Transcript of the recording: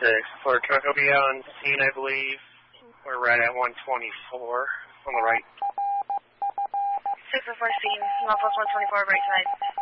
For truck will be on scene, I believe. We're right at 124 on the right. 604 scene, Northwest 124, right side.